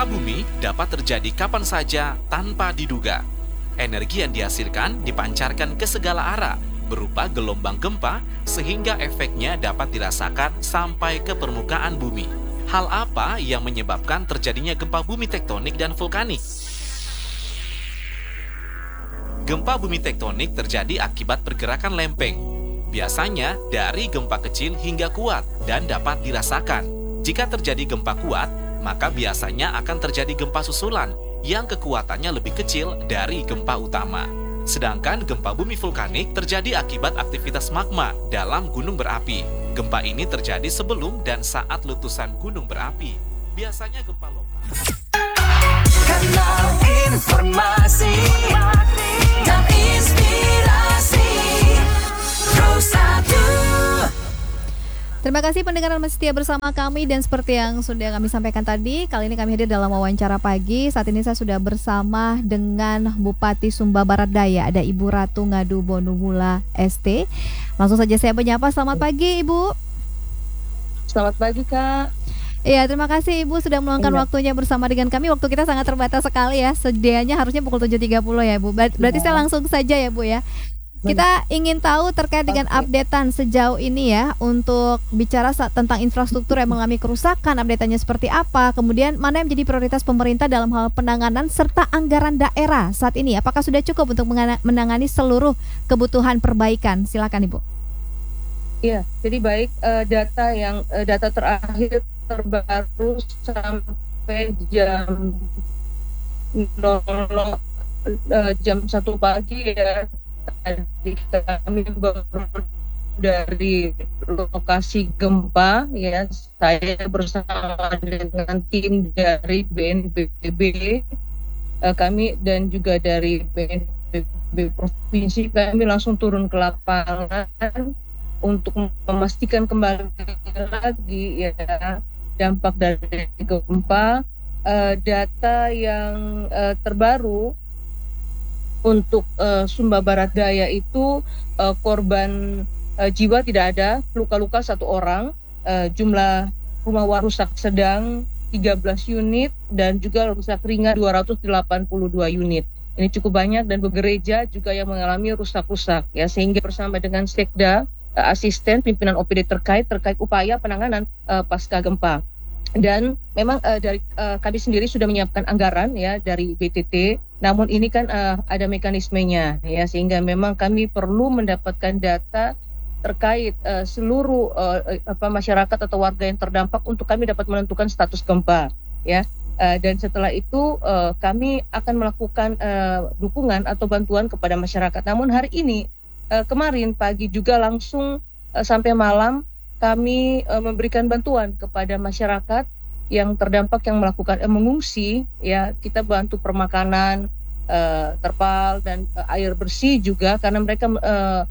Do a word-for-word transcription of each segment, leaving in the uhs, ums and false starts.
bumi dapat terjadi kapan saja tanpa diduga. Energi yang dihasilkan dipancarkan ke segala arah berupa gelombang gempa sehingga efeknya dapat dirasakan sampai ke permukaan bumi. Hal apa yang menyebabkan terjadinya gempa bumi tektonik dan vulkanik? Gempa bumi tektonik terjadi akibat pergerakan lempeng. Biasanya dari gempa kecil hingga kuat dan dapat dirasakan. Jika terjadi gempa kuat, maka biasanya akan terjadi gempa susulan yang kekuatannya lebih kecil dari gempa utama. Sedangkan gempa bumi vulkanik terjadi akibat aktivitas magma dalam gunung berapi. Gempa ini terjadi sebelum dan saat letusan gunung berapi. Biasanya gempa lokal. Kanal informasi dan inspirasi Pro satu. Terima kasih pendengar yang masih setia bersama kami, dan seperti yang sudah kami sampaikan tadi, kali ini kami hadir dalam wawancara pagi. Saat ini saya sudah bersama dengan Bupati Sumba Barat Daya, ada Ibu Ratu Ngadu Bonumula S T. Langsung saja saya menyapa. Selamat pagi Ibu. Selamat pagi Kak. Iya, terima kasih Ibu sudah meluangkan Iya. waktunya bersama dengan kami. Waktu kita sangat terbatas sekali ya. Sedianya harusnya pukul tujuh tiga puluh ya Bu. Ber- Berarti Iya. saya langsung saja ya Bu ya. Kita ingin tahu terkait dengan Oke. updatean sejauh ini ya, untuk bicara sa- tentang infrastruktur yang mengalami kerusakan, updateannya seperti apa, kemudian mana yang menjadi prioritas pemerintah dalam hal penanganan serta anggaran daerah saat ini. Apakah sudah cukup untuk mengana- menangani seluruh kebutuhan perbaikan? Silakan Ibu. Iya, jadi baik eh, data yang eh, data terakhir terbaru sampai jam nol nol eh, jam satu pagi ya. Tadi kami baru dari lokasi gempa ya, saya bersama dengan tim dari B N P B eh, kami dan juga dari B N P B provinsi, kami langsung turun ke lapangan untuk memastikan kembali lagi ya dampak dari gempa. Eh, data yang eh, terbaru untuk uh, Sumba Barat Daya itu uh, korban uh, jiwa tidak ada, luka-luka satu orang, uh, jumlah rumah rusak sedang tiga belas unit dan juga rusak ringan dua ratus delapan puluh dua unit. Ini cukup banyak, dan gereja juga yang mengalami rusak-rusak ya, sehingga bersama dengan Sekda, uh, asisten pimpinan O P D terkait terkait upaya penanganan uh, pasca gempa. Dan memang uh, dari uh, kami sendiri sudah menyiapkan anggaran ya dari B T T, namun ini kan uh, ada mekanismenya ya, sehingga memang kami perlu mendapatkan data terkait uh, seluruh uh, apa masyarakat atau warga yang terdampak untuk kami dapat menentukan status gempa ya. Uh, dan setelah itu uh, kami akan melakukan uh, dukungan atau bantuan kepada masyarakat. Namun hari ini uh, kemarin pagi juga langsung uh, sampai malam kami uh, memberikan bantuan kepada masyarakat yang terdampak yang melakukan eh, mengungsi ya. Kita bantu permakanan, uh, terpal dan uh, air bersih juga, karena mereka uh,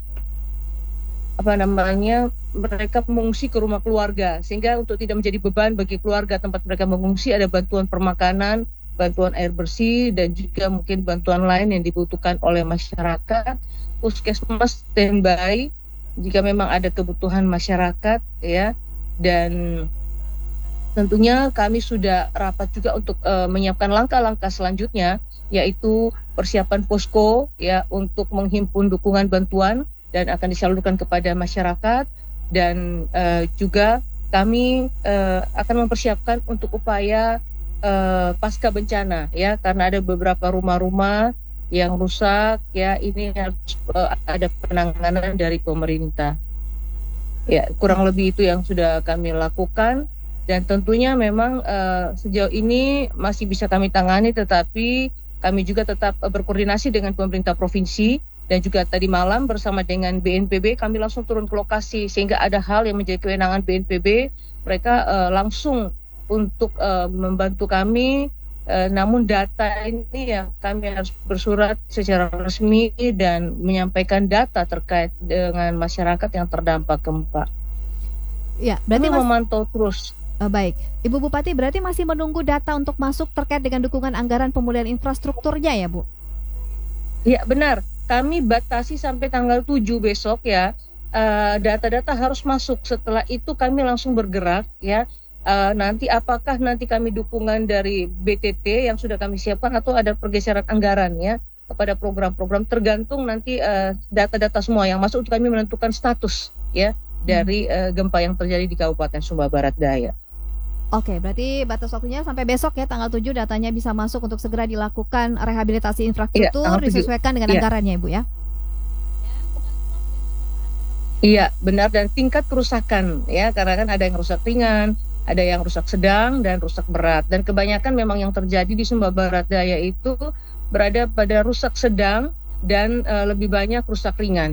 apa namanya mereka mengungsi ke rumah keluarga, sehingga untuk tidak menjadi beban bagi keluarga tempat mereka mengungsi, ada bantuan permakanan, bantuan air bersih, dan juga mungkin bantuan lain yang dibutuhkan oleh masyarakat. Puskesmas standby jika memang ada kebutuhan masyarakat ya. Dan tentunya kami sudah rapat juga untuk uh, menyiapkan langkah-langkah selanjutnya, yaitu persiapan posko ya untuk menghimpun dukungan bantuan dan akan disalurkan kepada masyarakat. Dan uh, juga kami uh, akan mempersiapkan untuk upaya uh, pasca bencana ya, karena ada beberapa rumah-rumah yang rusak ya, ini harus uh, ada penanganan dari pemerintah. Ya, kurang lebih itu yang sudah kami lakukan, dan tentunya memang uh, sejauh ini masih bisa kami tangani, tetapi kami juga tetap uh, berkoordinasi dengan pemerintah provinsi, dan juga tadi malam bersama dengan B N P B kami langsung turun ke lokasi, sehingga ada hal yang menjadi kewenangan B N P B, mereka uh, langsung untuk uh, membantu kami. Uh, namun data ini ya kami harus bersurat secara resmi dan menyampaikan data terkait dengan masyarakat yang terdampak gempa. Ya, berarti Kami mas, memantau terus. uh, baik, Ibu Bupati berarti masih menunggu data untuk masuk terkait dengan dukungan anggaran pemulihan infrastrukturnya ya Bu? Ya benar, kami batasi sampai tanggal tujuh besok ya. Uh, data-data harus masuk. Setelah itu kami langsung bergerak ya. uh, nanti apakah nanti kami dukungan dari B T T yang sudah kami siapkan atau ada pergeseran anggarannya kepada program-program, tergantung nanti uh, data-data semua yang masuk untuk kami menentukan status ya dari uh, gempa yang terjadi di Kabupaten Sumba Barat Daya. Oke, berarti batas waktunya sampai besok ya, tanggal tujuh datanya bisa masuk untuk segera dilakukan rehabilitasi infrastruktur ya, disesuaikan dengan ya. anggarannya, Ibu ya. Iya, benar, dan tingkat kerusakan ya, karena kan ada yang rusak ringan, ada yang rusak sedang dan rusak berat. Dan kebanyakan memang yang terjadi di Sumba Barat Daya itu berada pada rusak sedang dan uh, lebih banyak rusak ringan.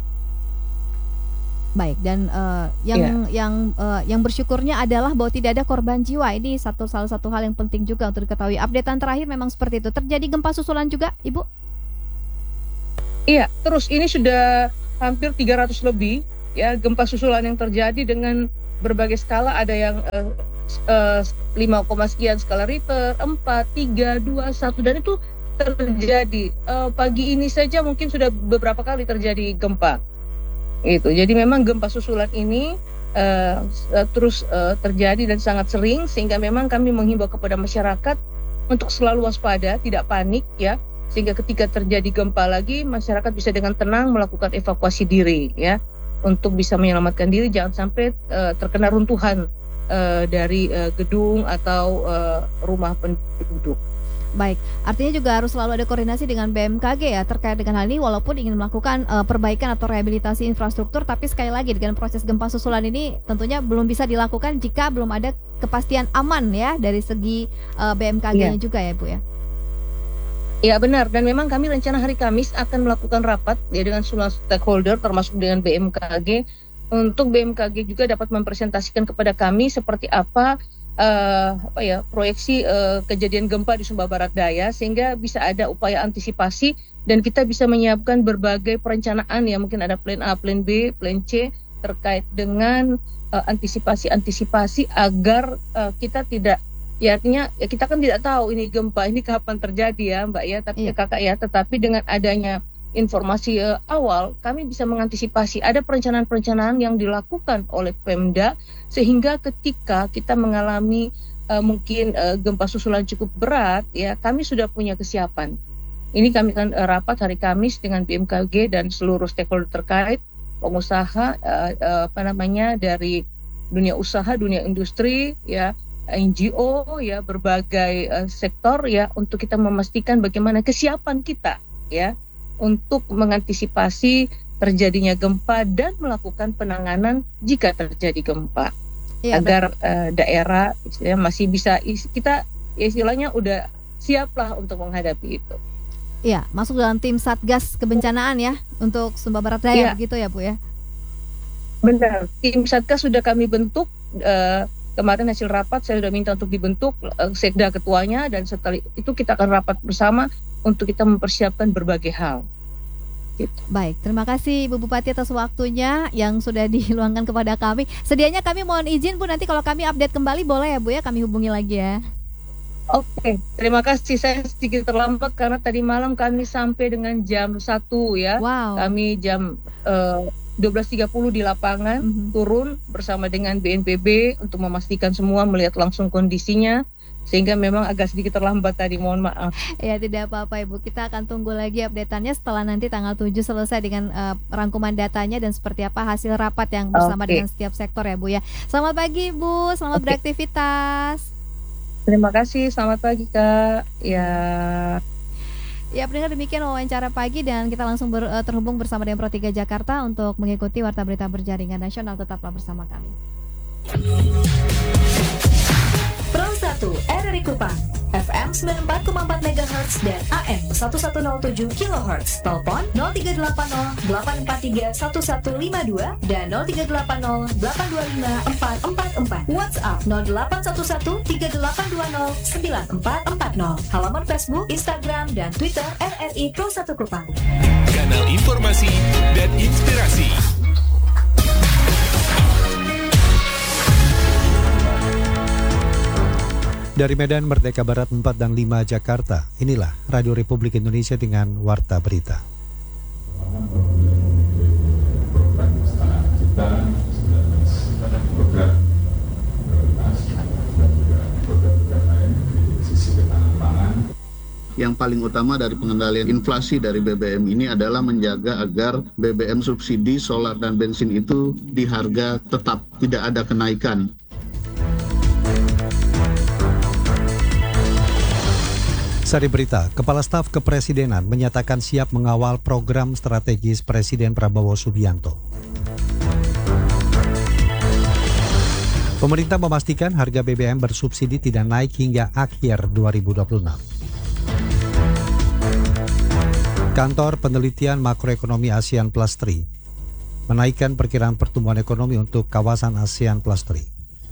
Baik, dan uh, yang yeah. yang uh, yang bersyukurnya adalah bahwa tidak ada korban jiwa. Ini satu salah satu hal yang penting juga untuk diketahui. Updatean terakhir memang seperti itu. Terjadi gempa susulan juga, Ibu? Iya, terus ini sudah hampir tiga ratus lebih ya gempa susulan yang terjadi dengan berbagai skala. Ada yang uh, uh, lima, sekian skala Richter, empat, tiga, dua, satu, dan itu terjadi uh, pagi ini saja mungkin sudah beberapa kali terjadi gempa. Itu. Jadi memang gempa susulan ini uh, uh, terus uh, terjadi dan sangat sering, sehingga memang kami menghimbau kepada masyarakat untuk selalu waspada, tidak panik ya, sehingga ketika terjadi gempa lagi masyarakat bisa dengan tenang melakukan evakuasi diri ya, untuk bisa menyelamatkan diri, jangan sampai uh, terkena runtuhan uh, dari uh, gedung atau uh, rumah penduduk. Baik, artinya juga harus selalu ada koordinasi dengan B M K G ya terkait dengan hal ini, walaupun ingin melakukan uh, perbaikan atau rehabilitasi infrastruktur, tapi sekali lagi dengan proses gempa susulan ini tentunya belum bisa dilakukan jika belum ada kepastian aman ya dari segi uh, B M K G-nya ya. Juga ya Bu ya. Ya benar, dan memang kami rencana hari Kamis akan melakukan rapat ya dengan semua stakeholder termasuk dengan B M K G, untuk B M K G juga dapat mempresentasikan kepada kami seperti apa Uh, apa ya proyeksi uh, kejadian gempa di Sumba Barat Daya, sehingga bisa ada upaya antisipasi dan kita bisa menyiapkan berbagai perencanaan ya, mungkin ada plan A, plan B, plan C terkait dengan uh, antisipasi-antisipasi agar uh, kita tidak ya artinya ya kita kan tidak tahu ini gempa ini kapan terjadi ya Mbak ya, tapi iya. Kakak ya, tetapi dengan adanya informasi uh, awal kami bisa mengantisipasi, ada perencanaan-perencanaan yang dilakukan oleh Pemda sehingga ketika kita mengalami uh, mungkin uh, gempa susulan cukup berat ya, kami sudah punya kesiapan. Ini kami akan uh, rapat hari Kamis dengan B M K G dan seluruh stakeholder terkait, pengusaha uh, uh, apa namanya dari dunia usaha, dunia industri ya, N G O ya, berbagai uh, sektor ya, untuk kita memastikan bagaimana kesiapan kita ya untuk mengantisipasi terjadinya gempa dan melakukan penanganan jika terjadi gempa, ya, agar uh, daerah ya, masih bisa kita istilahnya udah siaplah untuk menghadapi itu. Iya, masuk dalam tim Satgas Kebencanaan ya untuk Sumba Barat Daya, ya. Begitu ya Bu ya? Benar, tim Satgas sudah kami bentuk. Uh, kemarin hasil rapat saya sudah minta untuk dibentuk uh, Sekda ketuanya, dan setelah itu kita akan rapat bersama untuk kita mempersiapkan berbagai hal. Gitu. Baik, terima kasih Bu Bupati atas waktunya yang sudah diluangkan kepada kami. Sedianya kami mohon izin Bu, nanti kalau kami update kembali boleh ya Bu ya, kami hubungi lagi ya. Oke, terima kasih. Saya sedikit terlambat karena tadi malam kami sampai dengan jam satu ya. Wow. Kami jam uh, dua belas tiga puluh di lapangan, mm-hmm. turun bersama dengan B N P B untuk memastikan semua, melihat langsung kondisinya, sehingga memang agak sedikit terlambat tadi, mohon maaf. Ya tidak apa-apa Ibu, kita akan tunggu lagi update-annya setelah nanti tanggal tujuh selesai dengan uh, rangkuman datanya dan seperti apa hasil rapat yang bersama okay. dengan setiap sektor ya Bu ya. Selamat pagi Bu, selamat okay. beraktivitas. Terima kasih, selamat pagi Kak. Ya. Ya, pendengar, demikian wawancara pagi dan kita langsung ber, uh, terhubung bersama dengan Pro tiga Jakarta untuk mengikuti Warta Berita Berjaringan Nasional. Tetaplah bersama kami. Pro satu R R I Kupang F M sembilan puluh empat koma empat megahertz dan A M seribu seratus tujuh kilohertz. Telepon nol tiga delapan nol delapan empat tiga satu satu lima dua dan nol tiga delapan nol delapan dua lima empat empat empat. WhatsApp nol delapan satu satu tiga delapan dua nol sembilan empat empat nol. Halaman Facebook, Instagram, dan Twitter R R I Pro satu Kupang. Kanal informasi dan inspirasi. Dari Medan Merdeka Barat empat dan lima Jakarta, inilah Radio Republik Indonesia dengan Warta Berita. Program yang paling utama dari pengendalian inflasi dari B B M ini adalah menjaga agar B B M subsidi solar dan bensin itu di harga tetap, tidak ada kenaikan. Sari berita, Kepala Staf Kepresidenan menyatakan siap mengawal program strategis Presiden Prabowo Subianto. Pemerintah memastikan harga B B M bersubsidi tidak naik hingga akhir dua ribu dua puluh enam. Kantor Penelitian Makroekonomi ASEAN Plus tiga menaikkan perkiraan pertumbuhan ekonomi untuk kawasan ASEAN Plus tiga.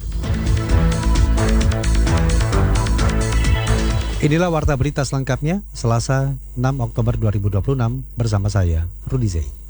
Inilah warta berita selengkapnya, Selasa enam Oktober dua ribu dua puluh enam bersama saya, Rudi Zey.